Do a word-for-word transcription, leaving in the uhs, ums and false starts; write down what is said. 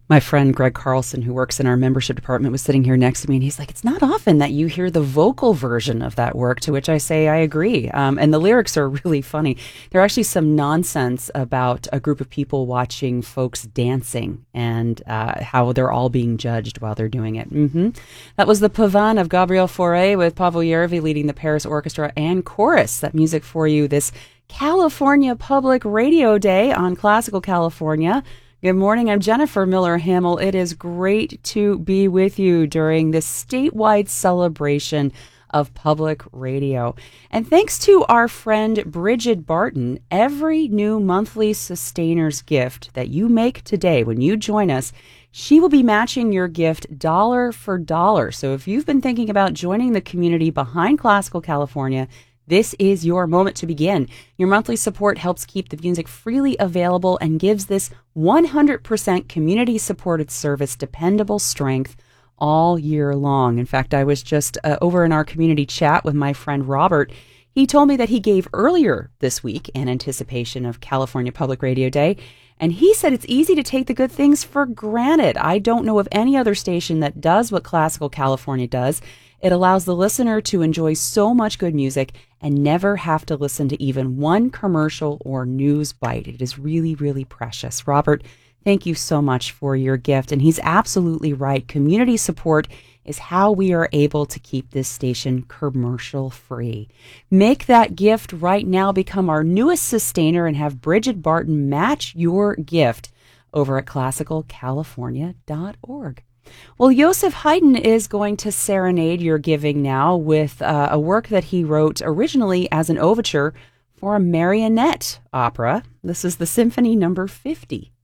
My friend Greg Carlson, who works in our membership department, was sitting here next to me, and he's like, it's not often that you hear the vocal version of that work, to which I say I agree. Um, and the lyrics are really funny. There are actually some nonsense about a group of people watching folks dancing and uh, how they're all being judged while they're doing it. Mm-hmm. That was the Pavane of Gabriel Fauré with Pavel Yervi leading the Paris Orchestra and Chorus. That music for you this California Public Radio Day on Classical California. Good morning. I'm Jennifer Miller Hamill. It is great to be with you during this statewide celebration of public radio. And thanks to our friend Bridget Barton, every new monthly Sustainers gift that you make today when you join us, she will be matching your gift dollar for dollar. So if you've been thinking about joining the community behind Classical California, this is your moment to begin. Your monthly support helps keep the music freely available and gives this one hundred percent community-supported service dependable strength all year long. In fact, I was just uh, over in our community chat with my friend Robert. He told me that he gave earlier this week in anticipation of California Public Radio Day, and he said it's easy to take the good things for granted. I don't know of any other station that does what Classical California does. It allows the listener to enjoy so much good music and never have to listen to even one commercial or news bite. It is really, really precious. Robert, thank you so much for your gift. And he's absolutely right. Community support is how we are able to keep this station commercial free. Make that gift right now. Become our newest sustainer and have Bridget Barton match your gift over at classical california dot org. Well, Joseph Haydn is going to serenade your giving now with uh, a work that he wrote originally as an overture for a marionette opera. This is the Symphony Number fifty.